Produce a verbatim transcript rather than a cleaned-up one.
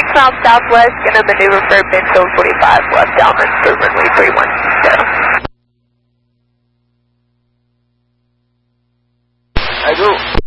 south southwest, gonna maneuver for Midfield forty-five, left downwind for runway three one zero. I do.